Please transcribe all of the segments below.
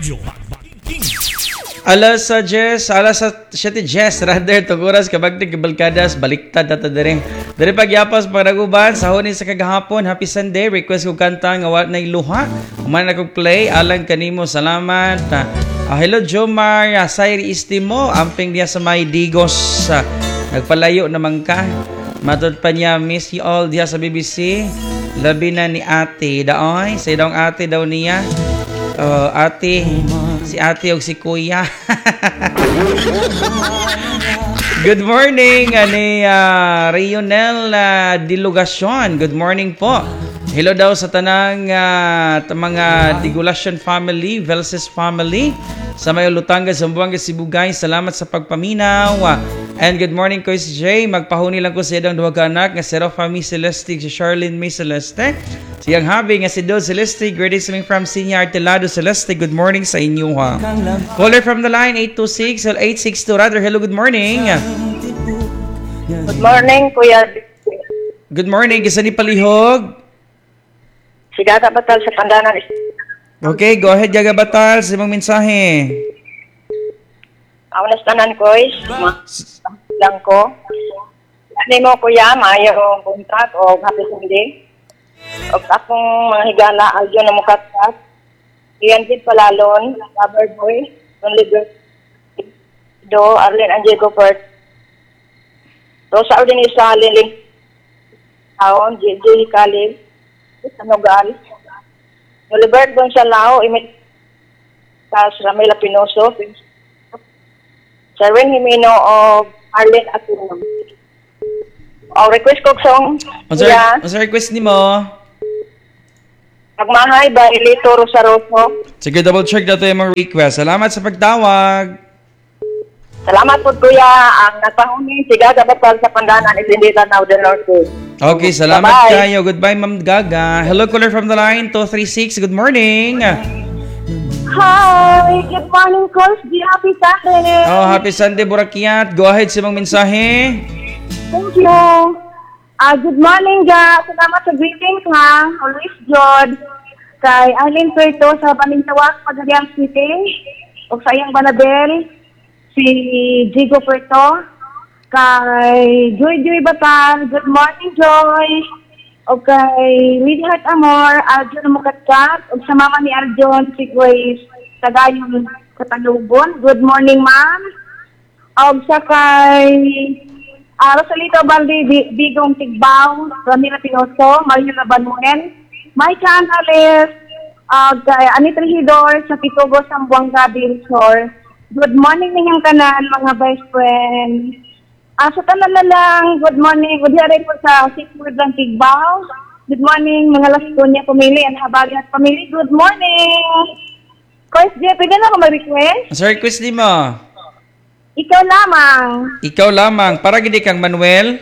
Alas sa 7 rather tuguras kabagtig kabalkadas baliktad ato dire. Dire pagyapas pagdaguban sa hunin sa kagahapon. Happy Sunday. Request ko kanta nga wa nay luha. Human na kog play alang kanimo. Salamat. Hello Jomar, Sairi Istimo, amping diya sa may Digos. Nagpalayo naman ka. Matod pa niya, miss you all diya sa BBC. Labi na ni ate. Daoy, sa idong ate daw niya. Ate, si ate o si kuya. Good morning, ani Rionel Dilugasyon. Good morning po. Hello daw sa tanang mga Digulacion family, Velces family, sa may Lutanga, Zamboanga, Sibugay. Salamat sa pagpaminaw. And good morning ko si Jay. Magpahuni lang ko sa idang duha ka anak nga si Rafa Mi Celeste, si Charlene Mi Celeste. Siyang habi nga si Do Celeste, greetings coming from Senior Artelado Celeste. Good morning sa inyo ha. Caller from the line 826 or 862 rather. Hello, good morning. Good morning, Kuya. Good morning, kisa ni Palihog. Sigata Batal sa Pandanan. Okay, go ahead, Yaga Batal, sa imong mensahe. Awalas tanan ko is lang ko. Ano mo Kuya, maayo buntag o happy Sunday. O akong mga higala, alyo na mukatkat. Iyan din palalon, Lover Boy, Don Liber, Do, Arlene Angelo Pert. Rosa Ordin Isa, Liling, Taon, J.J. Kalib, Sanogal, Nolibert Gonzalao, Imit Kas Ramela Pinoso, Sherwin Jimeno o Arlene Aquino. O request ko song. Ang request ni mo? Pagmahay ba Ilito Rosaroso? Sige, double check na ito yung mga request. Salamat sa pagtawag. Salamat po Kuya. Ang nagpahuni, sigada batal sa Pandanan, Ilindita now the North. Okay, salamat kayo. Goodbye, Ma'am Gaga. Hello, caller from the line, 236. Good morning. Hi! Good morning, Coach. Happy Sunday! Oh, happy Sunday, Burakiat. Go ahead sa mong mensahe. Thank you. Good morning, Ga. Salamat sa greetings, ha. Always Jod. Kay Arlene Puerto sa Balintawak, Pagadiang City. O sa iyang Banabel, si Jigo Puerto. Kay Joy Batal. Good morning, Joy. O kay Lady Heart Amor, Arjun Mukatkat. O sa mama ni Arjun, si Grace Tagayong Katalubon. Good morning, ma'am. O sa kay Rosalito Baldi, Bigong Tigbaw, Ramila Pinoso, Marina Banuel, Mike Anales, kay Anita Hidor, sa Pitugo, Sambuanga, Bilsor. Good morning ninyong kanan, mga best friend. Sa tanan na lang, good morning. Good morning po sa Seafood ng Tigbaw. Good morning, mga Lastonia family and Habaliat family. Good morning. Coach Jeff, pwede na ako mag-request? Ang request ni mo? Ikaw lamang. Ikaw lamang. Para gini kang Manuel?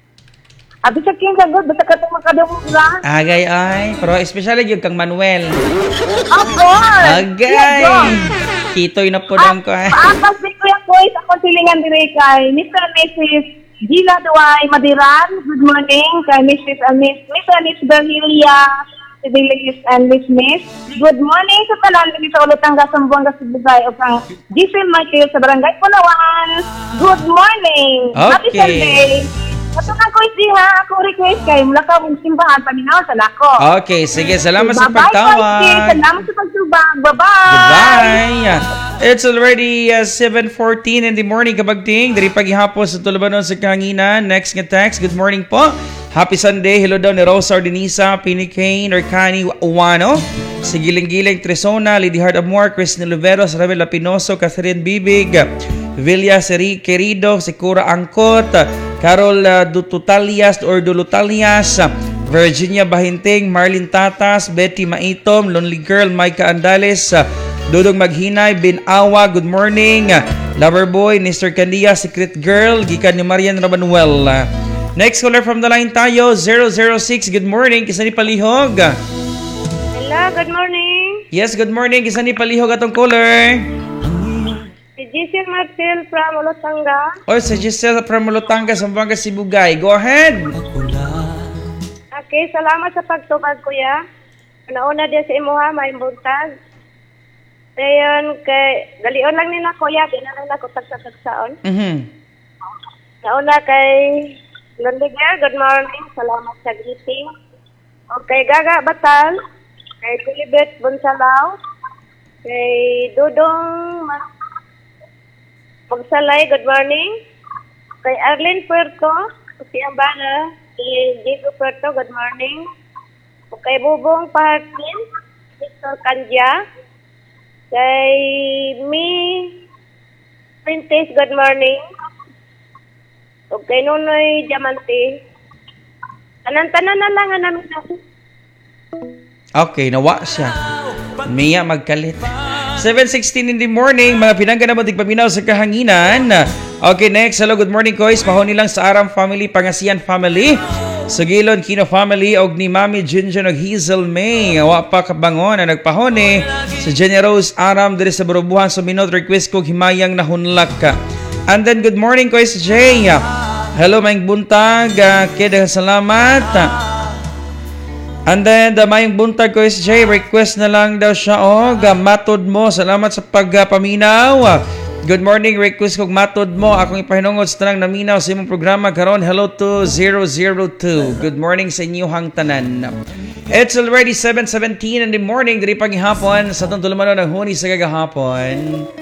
Abi sa king kagod, basta ka itong makadumog lang. Agay ay. Pero especially yung kang Manuel. Of course. Agay. Kitoy na po lang ko. Paapas din ko yung voice. Ako silingan dire kay Mr. and Mrs. Gila Duay Madiran. Good morning kay Mrs. and Miss Berhilia. Sibilis and Miss. Good morning sa tanan dito sa Ulutanga, Sambuanga, Sibugay o kang Giselle Michael sa Barangay Palawan. Good morning. Okay. Happy Sunday. Matukan ko isi ha. Ako request kay mula ka mong simbahan paminaw sa nako. Okay, sige. Salamat sa Bye-bye, pagtawag. salamat sa pagtubang. Bye-bye. Goodbye. It's already 7:14 in the morning, kabagting. Dari paghihapon sa tulubanon sa kanginan. Next nga text. Good morning po. Happy Sunday. Hello daw ni Rosa Ordinisa, Pini Kane, Orcani Uwano, si Giling-Giling Tresona, Lady Heart Amor, Cristina Luveros, Ravela Pinoso, Catherine Bibig, Villa Seri Querido, si Cura Angkot, Carol Dututalias or Dulutalias, Virginia Bahinting, Marlene Tatas, Betty Maitom, Lonely Girl, Micah Andales, Dudong Maghinay, Bin Awa, good morning, Loverboy, Mr. Candia, Secret Girl, gikan ni Marian Rabanuel. Next caller from the line tayo, 006, good morning, kisa ni Palihog. Hello, good morning. Yes, good morning, kisa ni Palihog atong caller. Si Giselle Marcel from Olotanga. Or si Giselle from Molotanga, Zamboanga, Sibugay. Go ahead. Okay, salamat sa pagtubag, kuya. Nauna din sa imuha, may buntag. Dayon kay galion lang ni na kuya, di na lang ako tagsa-tagsaon. Nauna kay Londiger, good morning. Salamat sa greeting. Okay, Gaga Batal, kay Pilibet Bonsalao, kay Dudong Magsalay, good morning. Kay Arlene Puerto, si Ambana, kay Diego Puerto, good morning. Kay Bubong Pahartin, Victor Kanja, kay Mi Princess, good morning. Okay, Nunoy Diamante. Tanan-tanan na lang ang namin natin. Okay, nawa siya. Miya magkalit. 7:16 in the morning, mga pinangga naman tigpaminaw sa kahanginan. Okay, next. Hello, good morning, Kois. Pahoni lang sa Aram family, Pangasian family. Sugilon, Kino family, og ni Mami Jinjin og Hazel May. Awa pa kabangon na nagpahoni. Sa Jenny Rose Aram, diri sa Burubuhan, suminod, request ko himayang nahunlak ka. And then, good morning, Kois Jay. Hello, maing buntag. Kaya salamat. And then, mayong buntag ko is Jay, request na lang daw siya, matod mo. Salamat sa pagpaminaw. Good morning, request kong matod mo. Akong ipahinungod sa tanang naminaw sa imong programa karon. Hello to 002. Good morning sa inyong tanan. It's already 7:17 in the morning. Diri pagihapon sa itong tulumanon ng huni sa kagahapon.